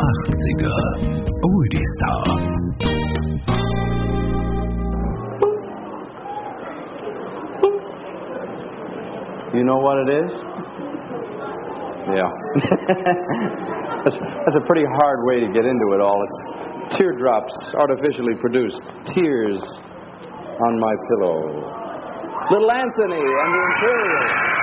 80er Oldie Star. You know what it is? Yeah. That's a pretty hard way to get into it all. It's teardrops artificially produced. Tears on my pillow. Little Anthony and the Imperials.